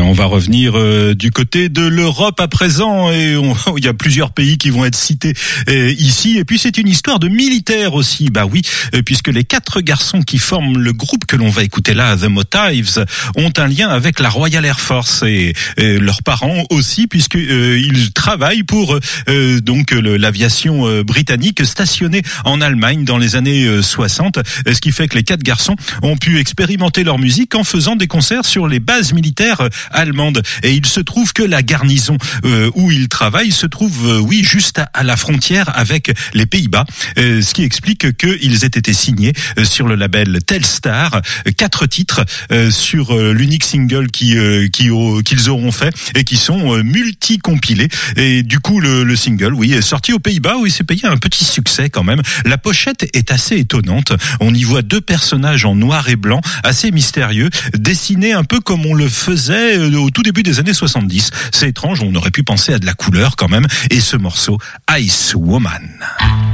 On va revenir du côté de l'Europe à présent, et il y a plusieurs pays qui vont être cités ici. Et puis c'est une histoire de militaire aussi, bah oui, puisque les 4 garçons qui forment le groupe que l'on va écouter là, The Motives, ont un lien avec la Royal Air Force et leurs parents aussi, puisque ils travaillent pour donc l'aviation britannique stationnée en Allemagne dans les années 60. Ce qui fait que les 4 garçons ont pu expérimenter leur musique en faisant des concerts sur les bases militaires allemandes. Et il se trouve que la garnison où ils travaillent se trouve, juste à la frontière avec les Pays-Bas, ce qui explique qu'ils aient été signés sur le label Telstar, 4 titres sur l'unique single qu'ils auront fait et qui sont multi-compilés. Et du coup, le single, est sorti aux Pays-Bas où il s'est payé un petit succès quand même. La pochette est assez étonnante. On y voit 2 personnages en noir et blanc, assez mystérieux, dessinés un peu comme on le faisait au tout début des années 70. C'est étrange, on aurait pu penser à de la couleur quand même. Et ce morceau, Ice Woman.